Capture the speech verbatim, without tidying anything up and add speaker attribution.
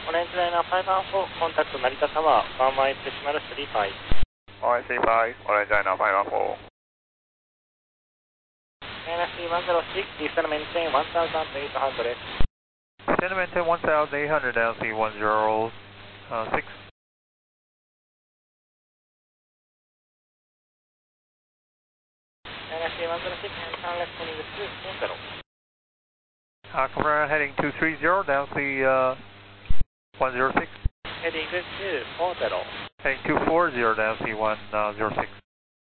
Speaker 1: オレンジライナーファイブワンフォー、コンタクト成田タワー、ワンワンエイトデシマルスリーファイブ。
Speaker 2: はい、スリーファイブ、オレンジライナーファイブワンフォー。
Speaker 1: エヌエスシーワンゼロシックス、descend maintain one thousand eight hundred。
Speaker 2: Descend maintain one thousand eight hundred, L C one zero six。
Speaker 1: エヌエスシーワンゼロシックス、turn left heading two three zero。
Speaker 2: Uh, come around heading two three zero, down C uh, one zero six.
Speaker 1: Heading two four zero。
Speaker 2: Heading two four zero, down C one zero six.